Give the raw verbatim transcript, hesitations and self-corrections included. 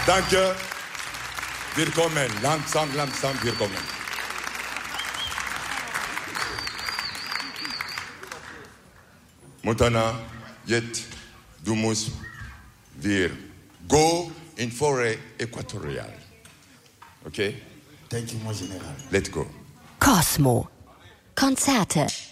Danke. Willkommen. Langsam, langsam, willkommen. Montana, jetzt, du musst wir go in Forêt équatoriale. Okay? Thank you, mon Général. Let's go. Cosmo. Konzerte.